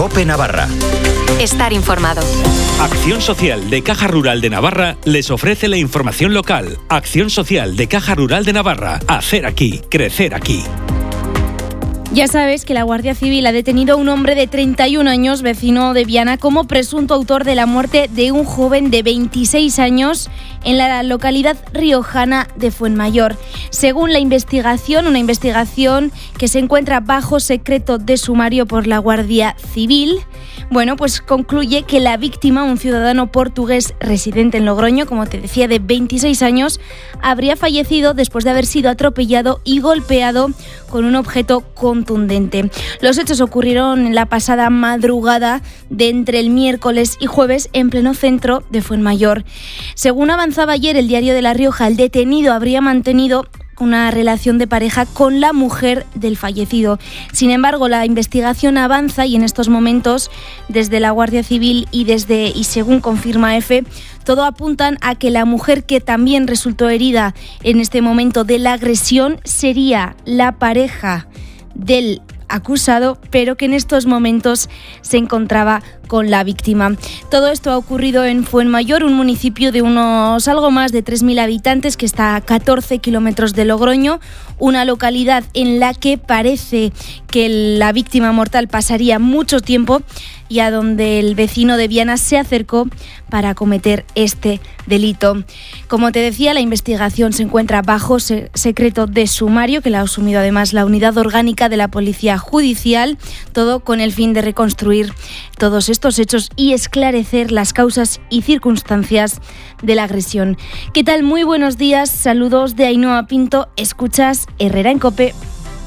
COPE Navarra. Estar informado. Acción Social de Caja Rural de Navarra les ofrece la información local. Acción Social de Caja Rural de Navarra. Hacer aquí, crecer aquí. Ya sabes que la Guardia Civil ha detenido a un hombre de 31 años, vecino de Viana, como presunto autor de la muerte de un joven de 26 años en la localidad riojana de Fuenmayor. Según la investigación, una investigación que se encuentra bajo secreto de sumario por la Guardia Civil, pues concluye que la víctima, un ciudadano portugués residente en Logroño, como te decía, de 26 años, habría fallecido después de haber sido atropellado y golpeado con un objeto contundente. Los hechos ocurrieron en la pasada madrugada de entre el miércoles y jueves en pleno centro de Fuenmayor. Según avanzaba ayer el Diario de La Rioja, el detenido habría mantenido una relación de pareja con la mujer del fallecido. Sin embargo, la investigación avanza y en estos momentos, desde la Guardia Civil y según confirma EFE, todo apuntan a que la mujer que también resultó herida en este momento de la agresión sería la pareja del acusado, pero que en estos momentos se encontraba con la víctima. Todo esto ha ocurrido en Fuenmayor, un municipio de algo más de 3.000 habitantes que está a 14 kilómetros de Logroño, una localidad en la que parece que la víctima mortal pasaría mucho tiempo y a donde el vecino de Viana se acercó para cometer este delito. Como te decía, la investigación se encuentra bajo secreto de sumario, que la ha asumido además la Unidad Orgánica de la Policía Judicial, todo con el fin de reconstruir todos estos hechos y esclarecer las causas y circunstancias de la agresión. ¿Qué tal? Muy buenos días, saludos de Ainhoa Pinto, escuchas Herrera en COPE.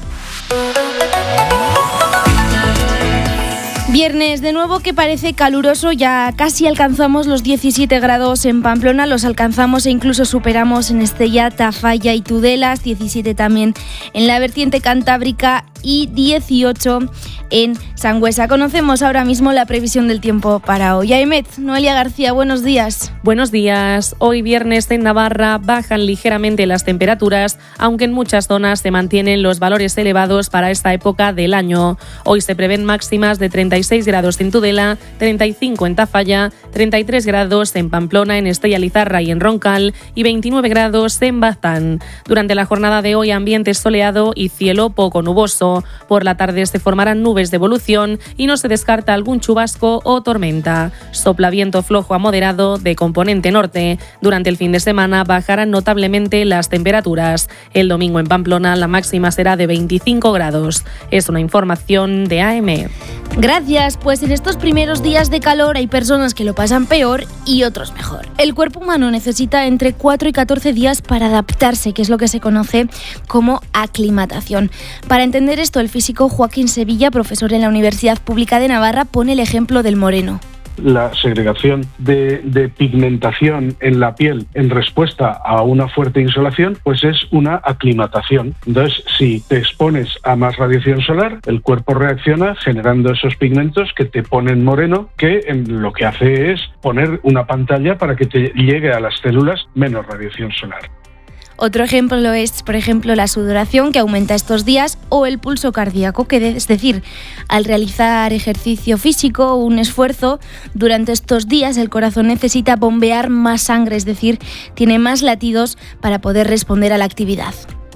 Viernes de nuevo que parece caluroso, ya casi alcanzamos los 17 grados en Pamplona, los alcanzamos e incluso superamos en Estella, Tafalla y Tudelas, 17 también en la vertiente cantábrica y 18 en Sangüesa. Conocemos ahora mismo la previsión del tiempo para hoy. Aimet, Noelia García, buenos días. Buenos días. Hoy viernes en Navarra bajan ligeramente las temperaturas, aunque en muchas zonas se mantienen los valores elevados para esta época del año. Hoy se prevén máximas de 36 grados en Tudela, 35 en Tafalla, 33 grados en Pamplona, en Estella Lizarra y en Roncal y 29 grados en Baztán. Durante la jornada de hoy ambiente soleado y cielo poco nuboso. Por la tarde se formarán nubes de evolución y no se descarta algún chubasco o tormenta. Sopla viento flojo a moderado de componente norte. Durante el fin de semana bajarán notablemente las temperaturas. El domingo en Pamplona la máxima será de 25 grados. Es una información de AM. Gracias, pues en estos primeros días de calor hay personas que lo pasan peor y otros mejor. El cuerpo humano necesita entre 4 y 14 días para adaptarse, que es lo que se conoce como aclimatación. Para entender esto, el físico Joaquín Sevilla, profesor en la Universidad Pública de Navarra, pone el ejemplo del moreno. La segregación de pigmentación en la piel en respuesta a una fuerte insolación, pues es una aclimatación. Entonces, si te expones a más radiación solar, el cuerpo reacciona generando esos pigmentos que te ponen moreno, que lo que hace es poner una pantalla para que te llegue a las células menos radiación solar. Otro ejemplo es, por ejemplo, la sudoración, que aumenta estos días, o el pulso cardíaco, es decir, al realizar ejercicio físico o un esfuerzo, durante estos días el corazón necesita bombear más sangre, es decir, tiene más latidos para poder responder a la actividad.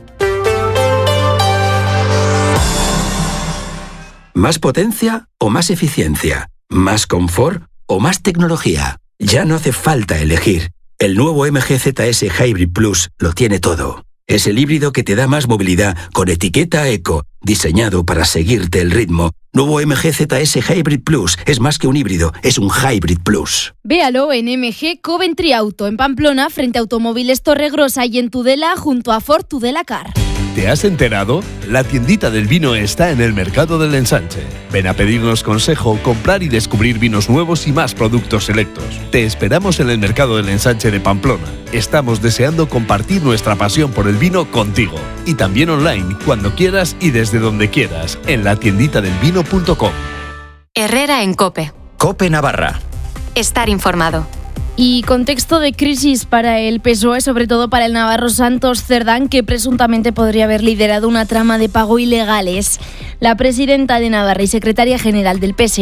¿Más potencia o más eficiencia? ¿Más confort o más tecnología? Ya no hace falta elegir. El nuevo MG ZS Hybrid Plus lo tiene todo. Es el híbrido que te da más movilidad con etiqueta eco, diseñado para seguirte el ritmo. Nuevo MG ZS Hybrid Plus es más que un híbrido, es un Hybrid Plus. Véalo en MG Coventry Auto, en Pamplona, frente a Automóviles Torregrosa, y en Tudela, junto a Ford Tudela Car. ¿Te has enterado? La tiendita del vino está en el Mercado del Ensanche. Ven a pedirnos consejo, comprar y descubrir vinos nuevos y más productos selectos. Te esperamos en el Mercado del Ensanche de Pamplona. Estamos deseando compartir nuestra pasión por el vino contigo. Y también online, cuando quieras y desde donde quieras, en latienditadelvino.com. Herrera en COPE. COPE Navarra. Estar informado. Y contexto de crisis para el PSOE, sobre todo para el navarro Santos Cerdán, que presuntamente podría haber liderado una trama de pago ilegales. La presidenta de Navarra y secretaria general del PSOE,